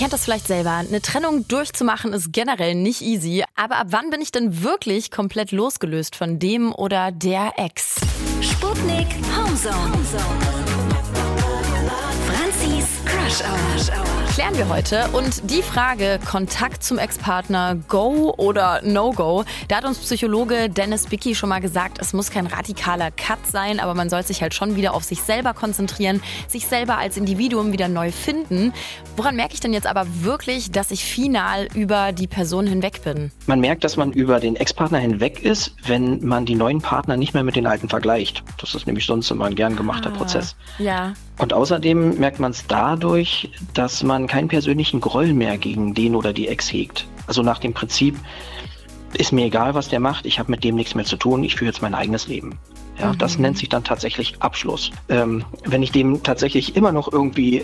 kennt das vielleicht selber. Eine Trennung durchzumachen ist generell nicht easy. Aber ab wann bin ich denn wirklich komplett losgelöst von dem oder der Ex? Sputnik Homezone. Franzis Crush Hour. Klären wir heute. Und die Frage, Kontakt zum Ex-Partner, Go oder No-Go, da hat uns Psychologe Dennis Bicki schon mal gesagt, es muss kein radikaler Cut sein, aber man soll sich halt schon wieder auf sich selber konzentrieren, sich selber als Individuum wieder neu finden. Woran merke ich denn jetzt aber wirklich, dass ich final über die Person hinweg bin? Man merkt, dass man über den Ex-Partner hinweg ist, wenn man die neuen Partner nicht mehr mit den alten vergleicht. Das ist nämlich sonst immer ein gern gemachter Prozess. Ja. Und außerdem merkt man es dadurch, dass man keinen persönlichen Groll mehr gegen den oder die Ex hegt. Also nach dem Prinzip, ist mir egal, was der macht, ich habe mit dem nichts mehr zu tun, ich führe jetzt mein eigenes Leben. Ja, das nennt sich dann tatsächlich Abschluss. Wenn ich dem tatsächlich immer noch irgendwie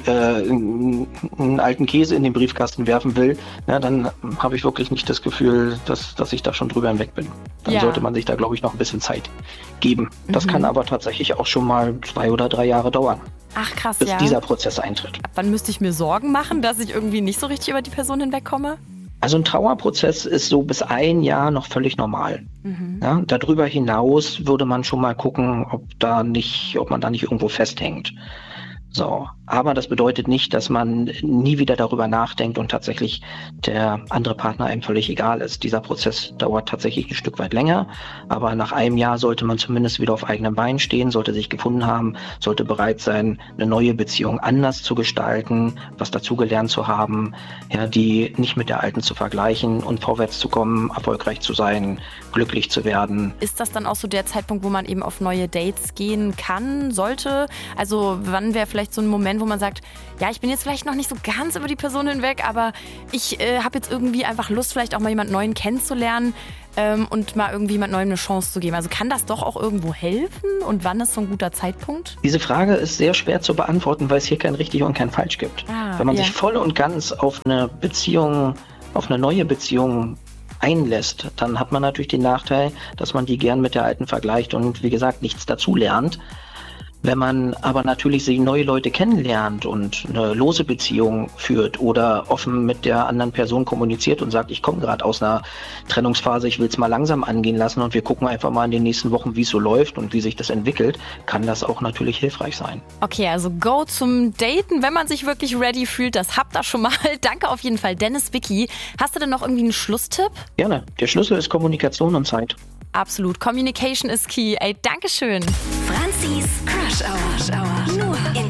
einen alten Käse in den Briefkasten werfen will, ja, dann habe ich wirklich nicht das Gefühl, dass ich da schon drüber hinweg bin. Dann sollte man sich da, glaube ich, noch ein bisschen Zeit geben. Das kann aber tatsächlich auch schon mal 2 oder 3 Jahre dauern. Ach krass, bis dieser Prozess eintritt. Ab wann müsste ich mir Sorgen machen, dass ich irgendwie nicht so richtig über die Person hinwegkomme? Also ein Trauerprozess ist so bis 1 Jahr noch völlig normal. Ja, darüber hinaus würde man schon mal gucken, ob man da nicht irgendwo festhängt. So, aber das bedeutet nicht, dass man nie wieder darüber nachdenkt und tatsächlich der andere Partner einem völlig egal ist. Dieser Prozess dauert tatsächlich ein Stück weit länger, aber nach 1 Jahr sollte man zumindest wieder auf eigenem Bein stehen, sollte sich gefunden haben, sollte bereit sein, eine neue Beziehung anders zu gestalten, was dazugelernt zu haben, ja, die nicht mit der alten zu vergleichen und vorwärts zu kommen, erfolgreich zu sein, glücklich zu werden. Ist das dann auch so der Zeitpunkt, wo man eben auf neue Dates gehen kann, sollte? Also wann wäre vielleicht so ein Moment, wo man sagt, ja, ich bin jetzt vielleicht noch nicht so ganz über die Person hinweg, aber ich habe jetzt irgendwie einfach Lust, vielleicht auch mal jemand Neuen kennenzulernen und mal irgendwie jemand Neuem eine Chance zu geben. Also kann das doch auch irgendwo helfen? Und wann ist so ein guter Zeitpunkt? Diese Frage ist sehr schwer zu beantworten, weil es hier kein richtig und kein falsch gibt. Wenn man sich voll und ganz auf eine Beziehung, auf eine neue Beziehung einlässt, dann hat man natürlich den Nachteil, dass man die gern mit der alten vergleicht und wie gesagt nichts dazu lernt. Wenn man aber natürlich sich neue Leute kennenlernt und eine lose Beziehung führt oder offen mit der anderen Person kommuniziert und sagt, ich komme gerade aus einer Trennungsphase, ich will es mal langsam angehen lassen und wir gucken einfach mal in den nächsten Wochen, wie es so läuft und wie sich das entwickelt, kann das auch natürlich hilfreich sein. Okay, also go zum Daten, wenn man sich wirklich ready fühlt, das habt ihr schon mal. Danke auf jeden Fall, Dennis Bicki. Hast du denn noch irgendwie einen Schlusstipp? Gerne. Der Schlüssel ist Kommunikation und Zeit. Absolut. Communication is key. Ey, Dankeschön. Franzis Crush Hour.